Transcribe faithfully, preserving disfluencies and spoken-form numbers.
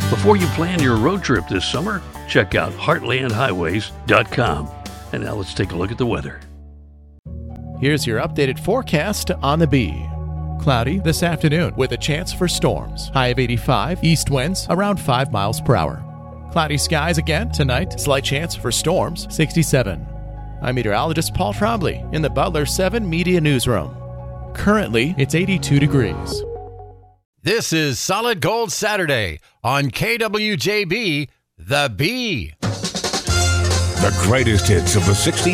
Before you plan your road trip this summer, check out heartland highways dot com. And now let's take a look at the weather. Here's your updated forecast on the Bee. Cloudy this afternoon with a chance for storms. High of eighty-five, east winds around five miles per hour. Cloudy skies again tonight, slight chance for storms, sixty-seven. I'm meteorologist Paul Trombley in the Butler seven Media Newsroom. Currently, it's eighty-two degrees. This is Solid Gold Saturday on K W J B, The Bee. The greatest hits of the sixties.